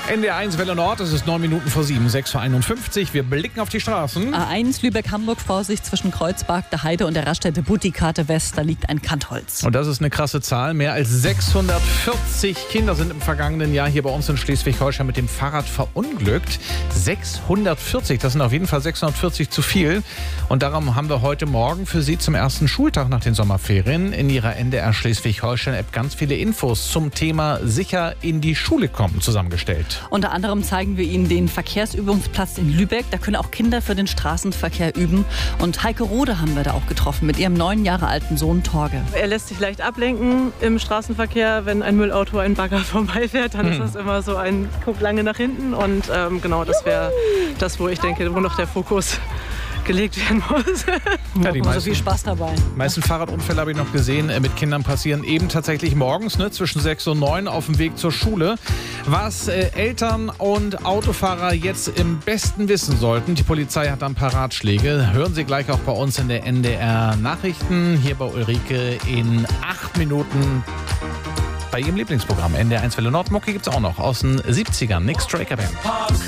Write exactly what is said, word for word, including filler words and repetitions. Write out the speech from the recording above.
N D R eins Welle Nord, es ist neun Minuten vor sieben, sechs Uhr einundfünfzig. Wir blicken auf die Straßen. A eins Lübeck-Hamburg, Vorsicht zwischen Kreuzberg, der Heide und der Raststätte Butikate West, da liegt ein Kantholz. Und das ist eine krasse Zahl. Mehr als sechshundertvierzig Kinder sind im vergangenen Jahr hier bei uns in Schleswig-Holstein mit dem Fahrrad verunglückt. sechshundertvierzig, das sind auf jeden Fall sechshundertvierzig zu viel. Und darum haben wir heute Morgen für Sie zum ersten Schultag nach den Sommerferien in Ihrer N D R Schleswig-Holstein-App ganz viele Infos zum Thema sicher in die Schule kommen zusammengestellt. Unter anderem zeigen wir Ihnen den Verkehrsübungsplatz in Lübeck. Da können auch Kinder für den Straßenverkehr üben. Und Heike Rode haben wir da auch getroffen mit ihrem neun Jahre alten Sohn Torge. Er lässt sich leicht ablenken im Straßenverkehr. Wenn ein Müllauto, ein Bagger vorbeifährt, dann ist das immer so ein Guck lange nach hinten. Und ähm, genau, das wäre das, wo ich denke, wo noch der Fokus gelegt werden muss. Ja, die so meisten, viel Spaß dabei. Die meisten Fahrradunfälle habe ich noch gesehen äh, mit Kindern passieren eben tatsächlich morgens, ne, zwischen sechs und neun auf dem Weg zur Schule. Was äh, Eltern und Autofahrer jetzt im besten wissen sollten, die Polizei hat da ein paar Ratschläge. Hören Sie gleich auch bei uns in der N D R Nachrichten, hier bei Ulrike in acht Minuten bei Ihrem Lieblingsprogramm. N D R eins Welle Nord. Mucki gibt es auch noch aus den siebzigern. Nick Straker Band.